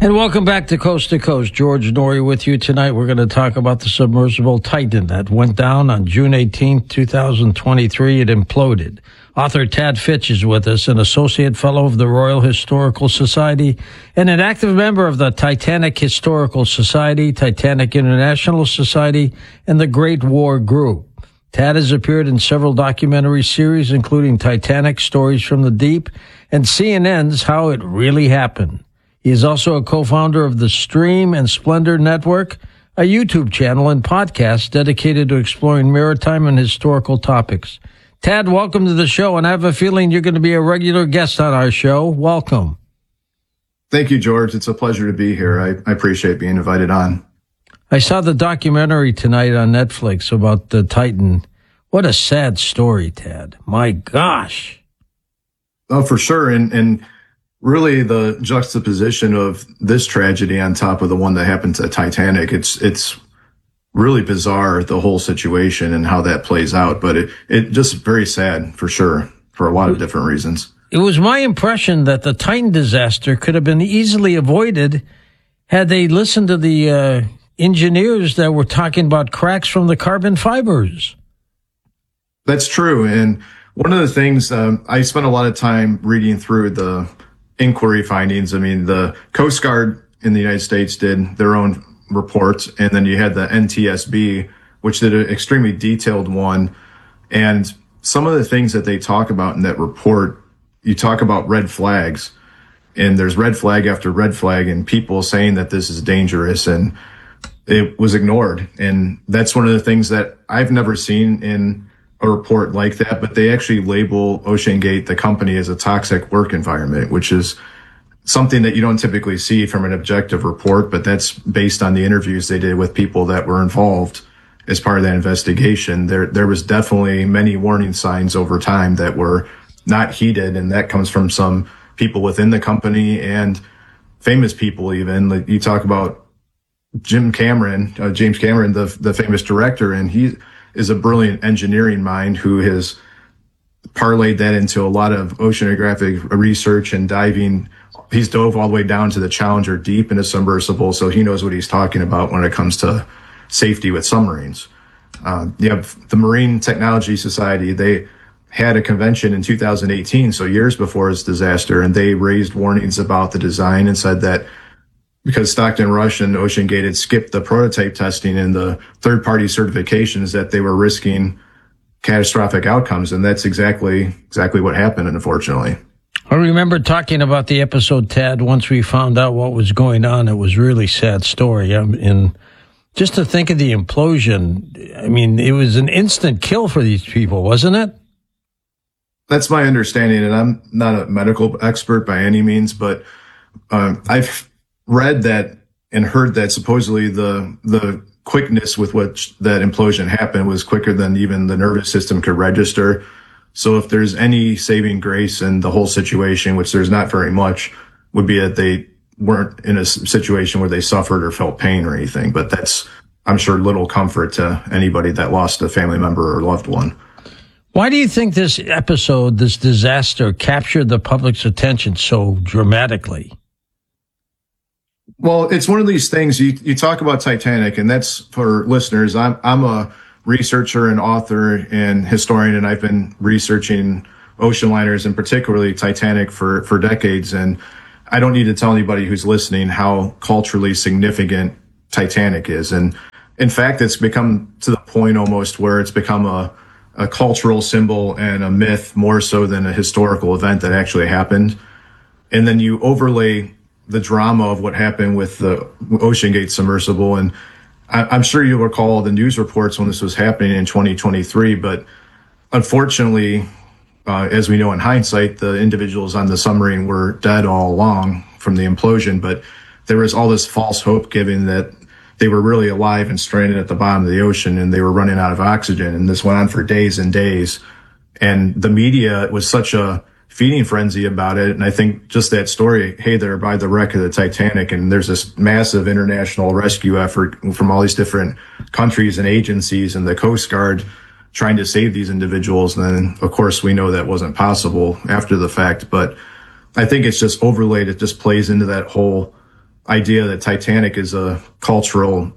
And welcome back to Coast. George Noory with you tonight. We're going to talk about the submersible Titan that went down on June 18th, 2023. It imploded. Author Tad Fitch is with us, an associate fellow of the Royal Historical Society and an active member of the Titanic Historical Society, Titanic International Society, and the Great War Group. Tad has appeared in several documentary series, including Titanic Stories from the Deep and CNN's How It Really Happened. He is also a co-founder of the Stream and Splendor Network, a YouTube channel and podcast dedicated to exploring maritime and historical topics. Tad, welcome to the show, and I have a feeling you're going to be a regular guest on our show. Welcome. Thank you, George. It's a pleasure to be here. I appreciate being invited on. I saw the documentary tonight on Netflix about the Titan. What a sad story, Tad. My gosh. Oh, for sure. And really the juxtaposition of this tragedy on top of the one that happened to Titanic, it's really bizarre, the whole situation and how that plays out. But it just very sad for sure, for a lot of different reasons. It was my impression that the Titan disaster could have been easily avoided had they listened to the engineers that were talking about cracks from the carbon fibers. That's true. And one of the things, I spent a lot of time reading through the inquiry findings. I mean, the Coast Guard in the United States did their own reports, and then you had the NTSB, which did an extremely detailed one. And some of the things that they talk about in that report, you talk about red flags, and there's red flag after red flag, and people saying that this is dangerous, and it was ignored. And that's one of the things that I've never seen in a report like that, but they actually label OceanGate, the company, as a toxic work environment, which is something that you don't typically see from an objective report, but that's based on the interviews they did with people that were involved as part of that investigation. There was definitely many warning signs over time that were not heeded, and that comes from some people within the company and famous people even. Like you talk about James Cameron, the famous director, and he is a brilliant engineering mind who has parlayed that into a lot of oceanographic research and diving. He's dove all the way down to the Challenger deep in a submersible, so he knows what he's talking about when it comes to safety with submarines. You have the Marine Technology Society. They had a convention in 2018, so years before this disaster, and they raised warnings about the design and said that because Stockton Rush and OceanGate had skipped the prototype testing and the third-party certifications, that they were risking catastrophic outcomes. And that's exactly what happened, unfortunately. I remember talking about the episode, Tad, once we found out what was going on. It was a really sad story. And just to think of the implosion, I mean, it was an instant kill for these people, wasn't it? That's my understanding, and I'm not a medical expert by any means, but I've read that and heard that supposedly the quickness with which that implosion happened was quicker than even the nervous system could register. So if there's any saving grace in the whole situation, which there's not very much, would be that they weren't in a situation where they suffered or felt pain or anything. But that's, I'm sure, little comfort to anybody that lost a family member or loved one. Why do you think this episode, this disaster, captured the public's attention so dramatically? Well, it's one of these things, you talk about Titanic, and that's for listeners. I'm a researcher and author and historian, and I've been researching ocean liners and particularly Titanic for decades. And I don't need to tell anybody who's listening how culturally significant Titanic is. And in fact, it's become to the point almost where it's become a cultural symbol and a myth more so than a historical event that actually happened. And then you overlay the drama of what happened with the OceanGate submersible. And I'm sure you'll recall the news reports when this was happening in 2023, but unfortunately, as we know in hindsight, the individuals on the submarine were dead all along from the implosion, but there was all this false hope given that they were really alive and stranded at the bottom of the ocean and they were running out of oxygen. And this went on for days and days. And the media was such a feeding frenzy about it. And I think just that story, hey, they're by the wreck of the Titanic, and there's this massive international rescue effort from all these different countries and agencies and the Coast Guard trying to save these individuals. And then, of course, we know that wasn't possible after the fact. But I think it's just overlaid. It just plays into that whole idea that Titanic is a cultural,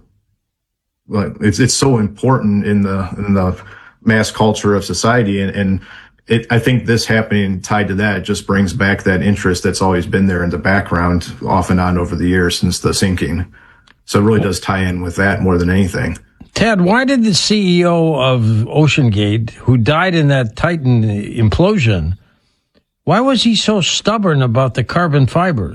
it's so important in the mass culture of society. And I think this happening tied to that just brings back that interest that's always been there in the background off and on over the years since the sinking. So it really does tie in with that more than anything. Ted, why did the CEO of OceanGate, who died in that Titan implosion, why was he so stubborn about the carbon fiber?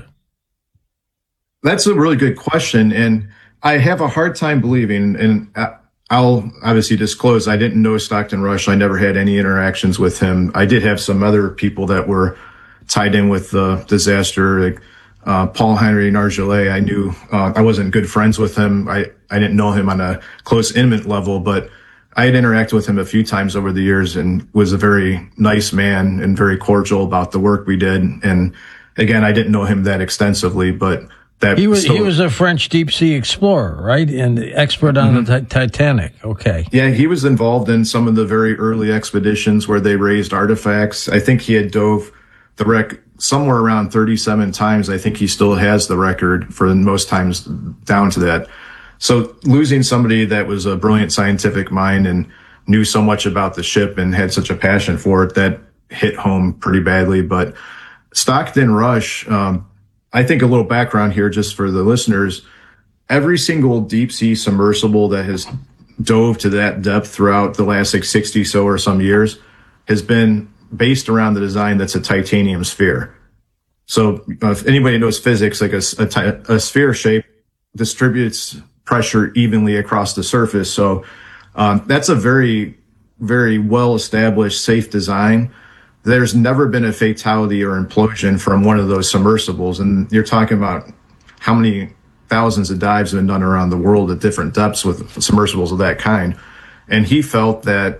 That's a really good question. And I have a hard time believing, and I'll obviously disclose, I didn't know Stockton Rush. I never had any interactions with him. I did have some other people that were tied in with the disaster, like Paul Henry Nargeolet. I knew, I wasn't good friends with him. I didn't know him on a close, intimate level, but I had interacted with him a few times over the years and was a very nice man and very cordial about the work we did. And again, I didn't know him that extensively, but that he was a French deep sea explorer, right? And expert on the Titanic. Okay. Yeah, he was involved in some of the very early expeditions where they raised artifacts. I think he had dove the wreck somewhere around 37 times. I think he still has the record for most times down to that. So losing somebody that was a brilliant scientific mind and knew so much about the ship and had such a passion for it, that hit home pretty badly. But Stockton Rush, I think a little background here just for the listeners, every single deep sea submersible that has dove to that depth throughout the last 60 so or some years has been based around the design that's a titanium sphere. So if anybody knows physics, like a sphere shape distributes pressure evenly across the surface. So that's a very, very well-established, safe design. There's never been a fatality or implosion from one of those submersibles. And you're talking about how many thousands of dives have been done around the world at different depths with submersibles of that kind. And he felt that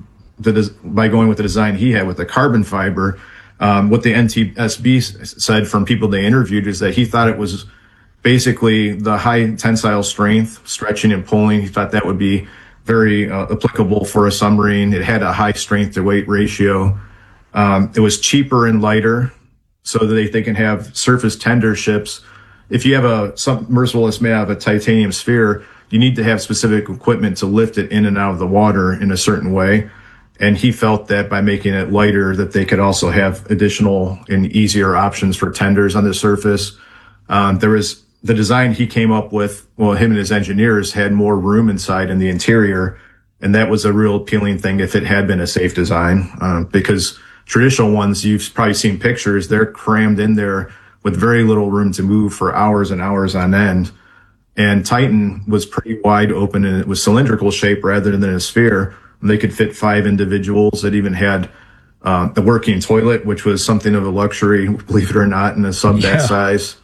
by going with the design he had with the carbon fiber, what the NTSB said from people they interviewed is that he thought it was basically the high tensile strength, stretching and pulling. He thought that would be very applicable for a submarine. It had a high strength to weight ratio. It was cheaper and lighter so that they can have surface tender ships. If you have a submersible that's made out of a titanium sphere, you need to have specific equipment to lift it in and out of the water in a certain way. And he felt that by making it lighter, that they could also have additional and easier options for tenders on the surface. There was the design he came up with. Well, him and his engineers had more room inside in the interior. And that was a real appealing thing if it had been a safe design, because traditional ones, you've probably seen pictures, they're crammed in there with very little room to move for hours and hours on end. And Titan was pretty wide open and it was cylindrical shape rather than a sphere. And they could fit 5 individuals. It even had the working toilet, which was something of a luxury, believe it or not, in a sub that size.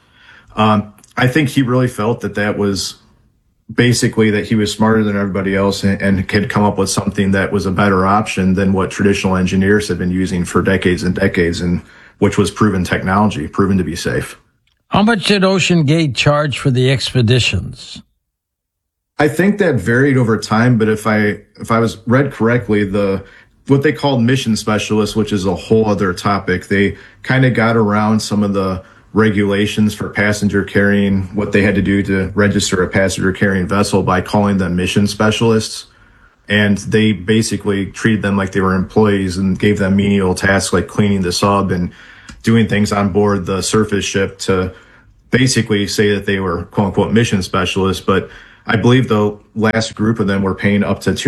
I think he really felt that was basically that he was smarter than everybody else and could come up with something that was a better option than what traditional engineers have been using for decades and decades, and which was proven technology, proven to be safe. How much did OceanGate charge for the expeditions? I think that varied over time, but if I was read correctly, what they called mission specialists, which is a whole other topic, they kind of got around some of the regulations for passenger carrying, what they had to do to register a passenger carrying vessel by calling them mission specialists. And they basically treated them like they were employees and gave them menial tasks like cleaning the sub and doing things on board the surface ship to basically say that they were quote unquote mission specialists. But I believe the last group of them were paying up to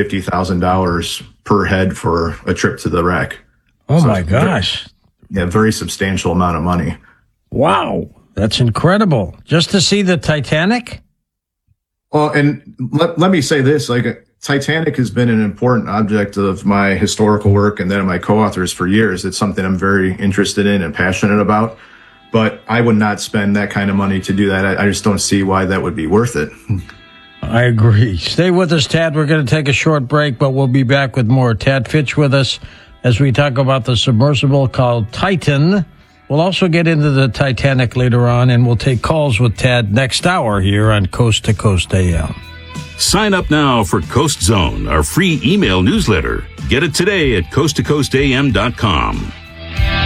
$250,000 per head for a trip to the wreck. Oh, so my gosh. Very substantial amount of money. Wow, that's incredible. Just to see the Titanic? Well, and let me say this, like Titanic has been an important object of my historical work and that of my co-authors for years. It's something I'm very interested in and passionate about, but I would not spend that kind of money to do that. I just don't see why that would be worth it. I agree. Stay with us, Tad. We're going to take a short break, but we'll be back with more. Tad Fitch with us as we talk about the submersible called Titan. We'll also get into the Titanic later on, and we'll take calls with Tad next hour here on Coast to Coast AM. Sign up now for Coast Zone, our free email newsletter. Get it today at coasttocoastam.com.